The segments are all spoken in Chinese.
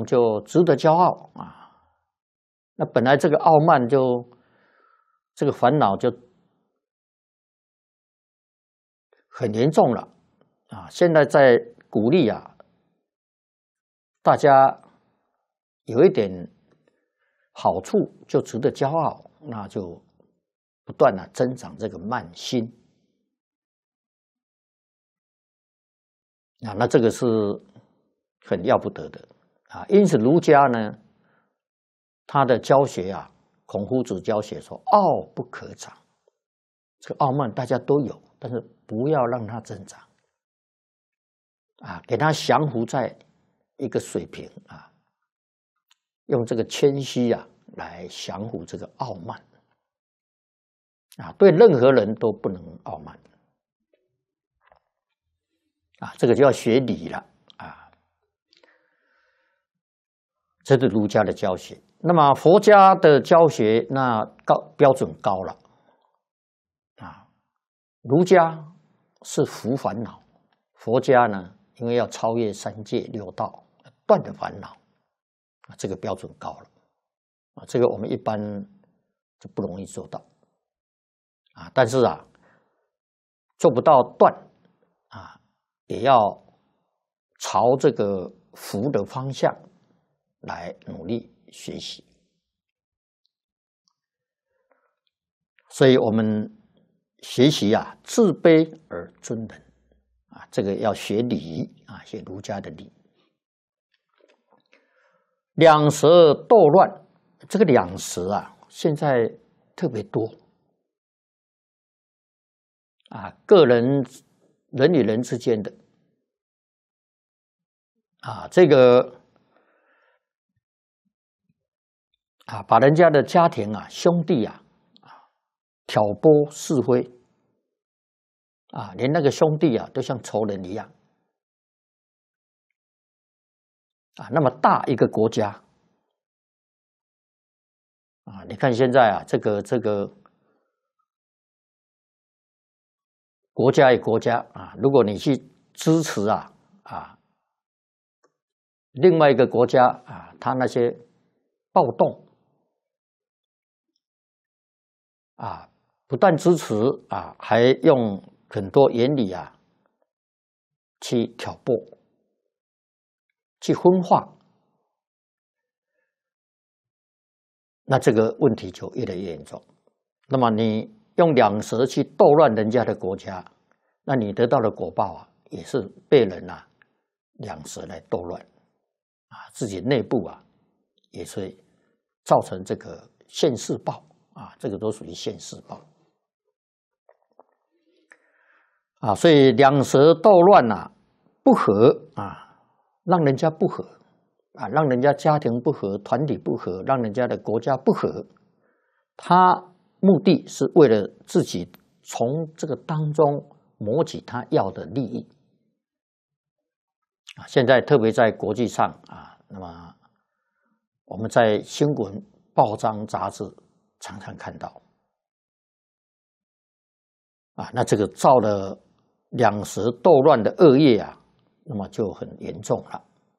就值得骄傲啊。那本来这个傲慢这个烦恼就很严重了啊。现在在鼓励啊，大家有一点好处就值得骄傲，那就不断的增长这个慢心啊。那这个是很要不得的啊。因此儒家呢，他的教学啊，孔夫子教学说：“傲不可长。”这个傲慢大家都有，但是不要让它增长啊，给它降服在一个水平啊，用这个谦虚啊来降服这个傲慢啊，对任何人都不能傲慢啊，这个就要学礼了啊，这是儒家的教学。那么佛家的教学那标准高了啊，儒家是除烦恼，佛家呢，因为要超越三界六道，断的烦恼啊，这个标准高了啊，这个我们一般就不容易做到啊。但是啊，做不到断啊，也要朝这个福的方向来努力学习。所以我们学习啊，自卑而尊人啊，这个要学礼啊，学儒家的礼。两舌斗乱，这个两舌啊，现在特别多啊，人与人之间的啊，这个啊，把人家的家庭啊、兄弟啊挑拨是非啊，连那个兄弟啊都像仇人一样啊。那么大一个国家啊，你看现在啊，这个国家与国家啊，如果你去支持啊另外一个国家啊，他那些暴动啊，不但支持啊，还用很多言语啊去挑拨、去分化，那这个问题就越来越严重。那么你用两舌去斗乱人家的国家，那你得到的果报啊，也是被人啊两舌来斗乱啊，自己内部啊也是造成这个现世报啊，这个都属于现世报啊。所以两舌斗乱啊，不和啊，让人家不和啊，让人家家庭不和、团体不和，让人家的国家不和，他目的是为了自己从这个当中谋取他要的利益啊。现在特别在国际上啊，那么我们在新闻、报章、杂志常常看到啊，那这个造了两舌斗乱的恶业啊，那么就很严重了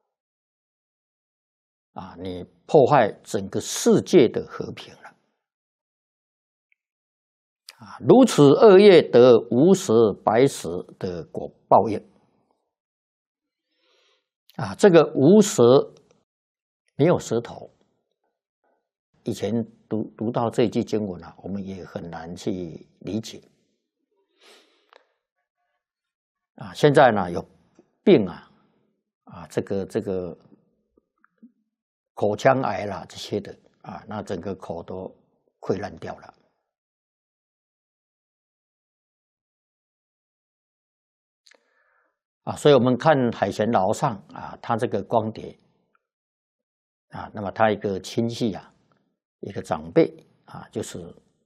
啊，你破坏整个世界的和平了啊！如此恶业得无舌白舌的果报应啊！这个无舌没有舌头，以前读到这一句经文啊，我们也很难去理解啊。现在呢有病啊这个口腔癌啦这些的啊，那整个口都溃烂掉了啊。所以我们看海贤老上啊，他这个光碟啊，那么他一个亲戚啊，一个长辈啊，就是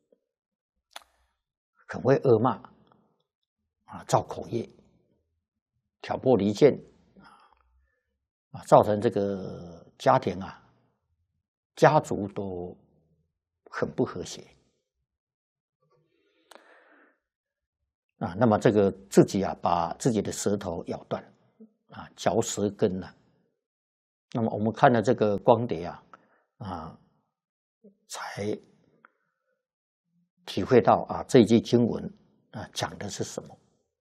很会恶骂啊，造口业、挑拨离间啊，造成这个家庭啊、家族都很不和谐啊。那么这个自己啊，把自己的舌头咬断啊，嚼舌根啊， 那么我们看了这个光碟才体会到这一句经文讲的是什么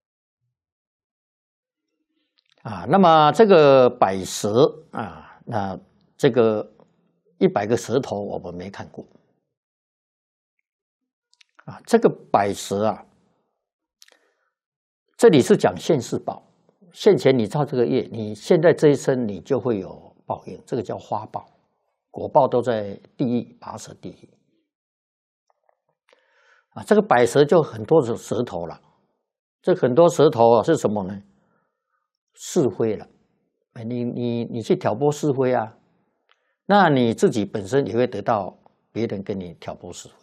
那么这个百蛇那这个100个舌头我们没看过这个百蛇这里是讲现世报，现前你造这个业，你现在这一生你就会有报应，这个叫花报，果报都在地狱拔舌地狱这个百舌就很多的舌头了，这很多舌头是什么呢？是非了，你去挑拨是非那你自己本身也会得到别人跟你挑拨是非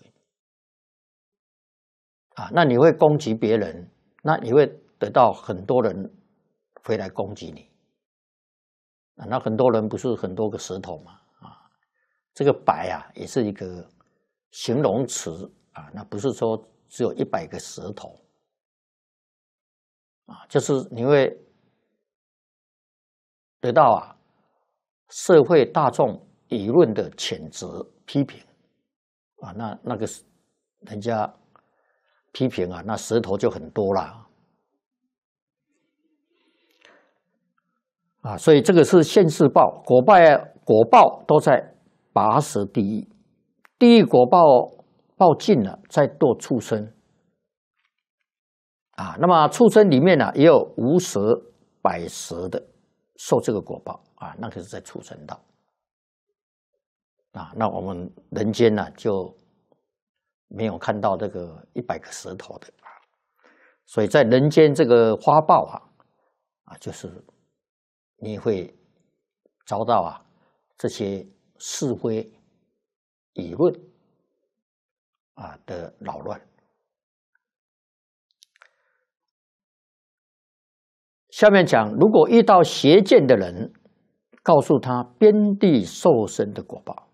那你会攻击别人，那你会得到很多人回来攻击你那很多人不是很多个舌头嘛这个百也是一个形容词那不是说只有100个舌头就是你会得到社会大众舆论的谴责批评那个人家批评那舌头就很多啦所以这个是现世报，果报都在拔舌地狱，地狱果报尽了，再堕畜生那么畜生里面也有无舌、百舌的受这个果报那个是在畜生道那我们人间就没有看到这个100个舌头的所以在人间这个花报就是你会遭到这些是非舆论的扰乱。下面讲，如果遇到邪见的人，告诉他边地受生的果报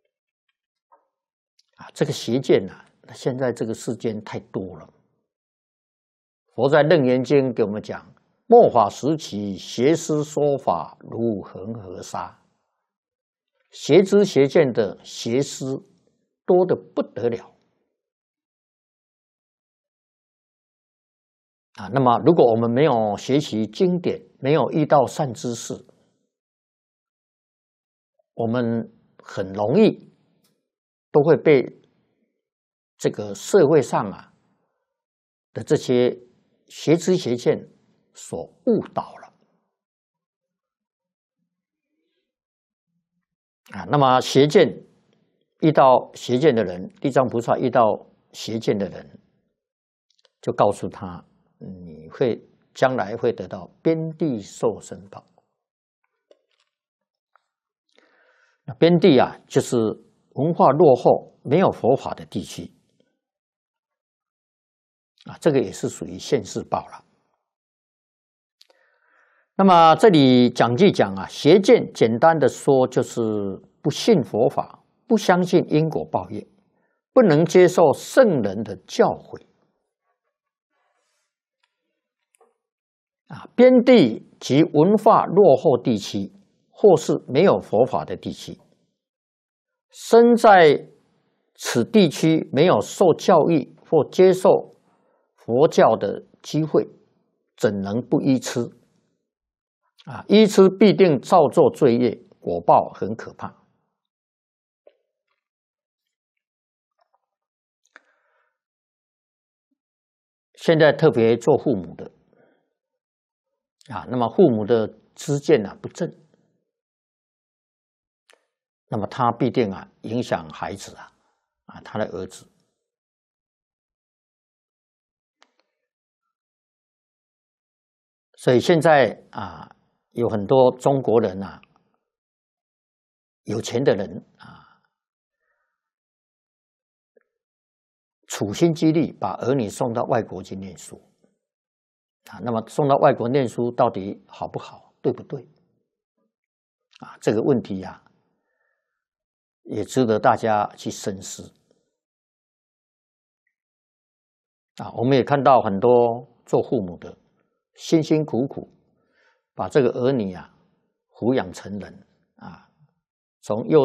这个邪见现在这个世间太多了。佛在《楞严经》给我们讲，末法时期，邪师说法如恒河沙，邪知邪见的邪师多得不得了那么如果我们没有学习经典，没有遇到善知识，我们很容易都会被这个社会上的这些邪知邪见所误导了那么邪见遇到邪见的人，地藏菩萨遇到邪见的人，就告诉他，你会将来会得到边地受生报。那边地就是文化落后、没有佛法的地区这个也是属于现世报了。那么这里讲邪见，简单的说就是不信佛法，不相信因果报业，不能接受圣人的教诲边地及文化落后地区，或是没有佛法的地区，身在此地区没有受教育或接受佛教的机会，怎能不依痴依痴必定造作罪业，果报很可怕。现在特别做父母的那么父母的知见不正，那么他必定影响孩子他的儿子。所以现在有很多中国人有钱的人处心积虑把儿女送到外国去念书那么送到外国念书到底好不好，对不对这个问题也值得大家去深思我们也看到很多做父母的辛辛苦苦把这个儿女抚养成人从幼